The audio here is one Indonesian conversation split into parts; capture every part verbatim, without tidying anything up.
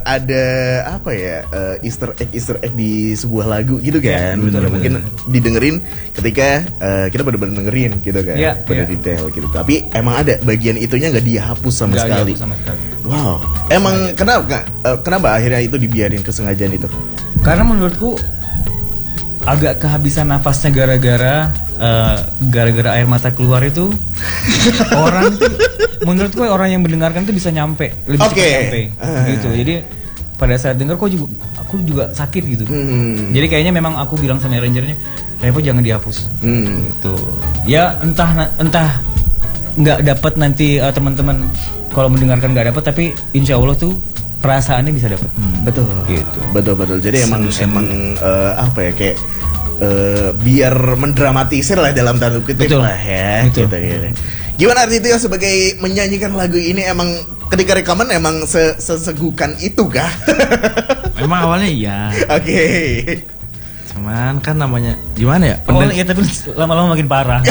ada apa ya uh, Easter egg Easter egg di sebuah lagu gitu kan, ya, betul, mungkin betul. Didengerin ketika uh, kita benar-benar dengerin gitu kan, ya, pada ya. detail gitu. Tapi emang ada bagian itunya nggak dihapus sama gak sekali. Dihapus sama sekali. Wow, emang Sengaja. kenapa uh, kenapa akhirnya itu dibiarin kesengajaan itu? Karena menurutku agak kehabisan nafasnya gara-gara uh, gara-gara air mata keluar itu orang tuh, menurutku orang yang mendengarkan tuh bisa nyampe lebih okay. cepat nyampe uh. gitu. Jadi pada saat dengar kok juga aku juga sakit gitu. Hmm. Jadi kayaknya memang aku bilang sama arrangernya, Revo jangan dihapus. Hmm. Gitu. Ya entah entah nggak dapat nanti uh, teman-teman kalau mendengarkan nggak dapat, tapi insya Allah tuh perasaannya bisa dapat. Hmm. Betul. Gitu. Betul betul. Jadi emang emang uh, apa ya kayak uh, biar mendramatisir lah dalam tanda kutip lah ya. Betul. Gitu, gitu. Gimana Artitio sebagai menyanyikan lagu ini, emang ketika rekaman emang sesegukan itu kah? Memang awalnya iya. Oke. Okay. Cuman kan namanya gimana ya? Oh iya, tapi lama-lama makin parah.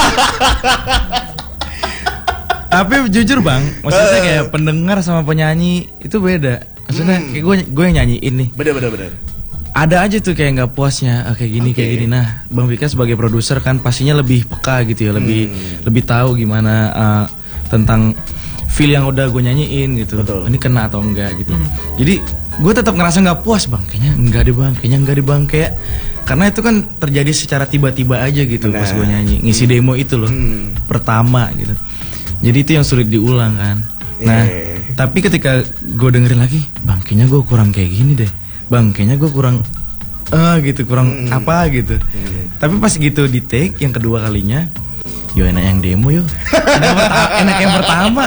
Tapi jujur bang, maksudnya kayak pendengar sama penyanyi itu beda. Maksudnya hmm. kayak gue gue yang nyanyiin nih. Bener bener bener. Ada aja tuh kayak nggak puasnya, ah, kayak gini okay. kayak gini. Nah, Bang Vika sebagai produser kan pastinya lebih peka gitu ya, lebih hmm. lebih tahu gimana uh, tentang feel yang udah gue nyanyiin gitu. Betul. Ini kena atau enggak gitu. Hmm. Jadi gue tetap ngerasa nggak puas bang, kayaknya enggak deh bang, kayaknya enggak deh bang, kayak karena itu kan terjadi secara tiba-tiba aja gitu. Bener. Pas gue nyanyi ngisi demo itu loh hmm. pertama gitu. Jadi itu yang sulit diulang kan. Nah, yeah. tapi ketika gue dengerin lagi, bang kayaknya gue kurang kayak gini deh. Bang, kayaknya gue kurang eh uh, gitu, kurang hmm. apa gitu. Hmm. Tapi pas gitu di take yang kedua kalinya, yo enak yang demo yo. enak, enak yang pertama.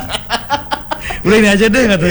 Udah ini aja deh katanya.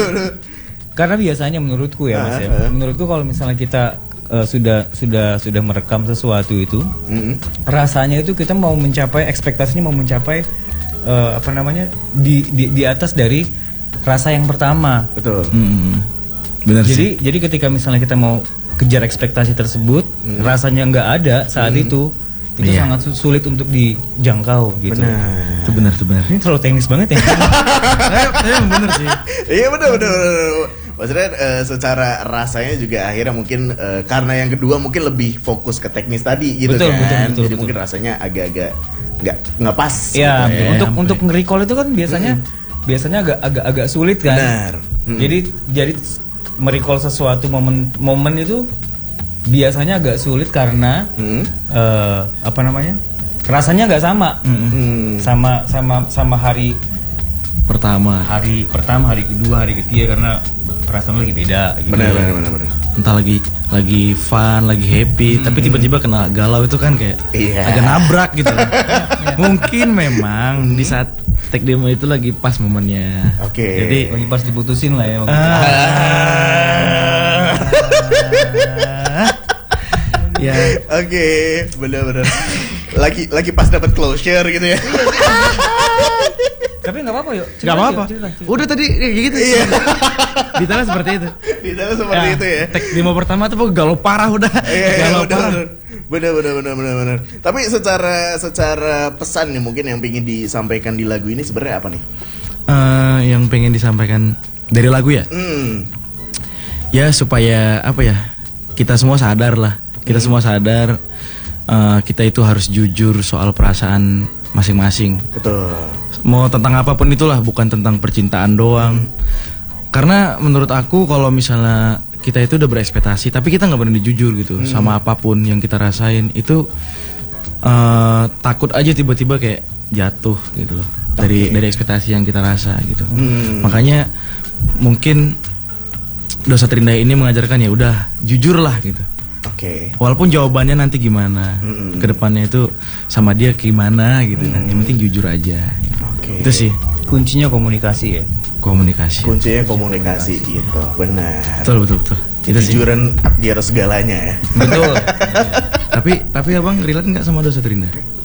Karena biasanya menurutku ya Mas ya, menurutku kalau misalnya kita uh, sudah sudah sudah merekam sesuatu itu, hmm. rasanya itu kita mau mencapai ekspektasinya mau mencapai uh, apa namanya di, di di atas dari rasa yang pertama. Betul. Hmm. Benar jadi sih. Jadi ketika misalnya kita mau kejar ekspektasi tersebut, hmm. rasanya nggak ada saat hmm. itu, itu iya. sangat sulit untuk dijangkau gitu. Benar. Itu benar, itu benar. Ini terlalu teknis banget ya. Saya benar sih. Iya benar benar. Maksudnya uh, secara rasanya juga akhirnya mungkin uh, karena yang kedua mungkin lebih fokus ke teknis tadi gitu betul, kan. Betul, betul, jadi betul. Mungkin rasanya agak-agak nggak nggak pas. Ya, gitu, untuk ya. untuk nge-recall itu kan biasanya hmm. biasanya agak agak agak sulit kan. Benar. Hmm. Jadi jadi merecall sesuatu momen momen itu biasanya agak sulit karena hmm? uh, apa namanya rasanya nggak sama hmm. sama sama sama hari pertama hari pertama hari kedua hari ketiga karena perasaan lagi beda gitu. Benar benar benar benar. Entah lagi lagi fun lagi happy hmm. tapi tiba-tiba kena galau itu kan kayak yeah. agak nabrak gitu. Mungkin memang hmm. di saat take demo itu lagi pas momennya. Oke. Okay. Jadi lagi pas diputusin lah ya. Ah. Ya. Oke, okay. benar-benar. Lagi lagi pas dapat closure gitu ya. Tapi nggak apa-apa yuk. Nggak apa-apa. Udah tadi kayak gitu. Iya. Detailnya seperti itu. Detailnya seperti ya, itu ya. Take demo pertama tuh galau parah udah. Iya, galau udah, parah. Bener. Benar benar benar benar benar. Tapi secara secara pesan nih mungkin yang pengen disampaikan di lagu ini sebenarnya apa nih? Uh, yang pengen disampaikan dari lagu ya? Hmm. Ya supaya apa ya? Kita semua sadar lah. Kita hmm. semua sadar uh, kita itu harus jujur soal perasaan masing-masing. Betul. Mau tentang apapun itulah, bukan tentang percintaan doang. Hmm. Karena menurut aku kalau misalnya kita itu udah berekspektasi tapi kita nggak berani jujur gitu hmm. sama apapun yang kita rasain itu uh, takut aja tiba-tiba kayak jatuh gitu loh dari okay. dari ekspektasi yang kita rasa gitu. Hmm. Makanya mungkin Dosa Terindah ini mengajarkan ya udah jujurlah gitu. Oke. Okay. Walaupun jawabannya nanti gimana, hmm. kedepannya itu sama dia gimana gitu hmm. kan. Yang penting jujur aja. Oke. Okay. Itu sih kuncinya komunikasi ya. Komunikasi. Kuncinya komunikasi, komunikasi gitu. Benar. Betul betul betul. Itu jujuran di atas segalanya ya. Betul. Ya. Tapi tapi abang relate nggak sama Dosa Terindah?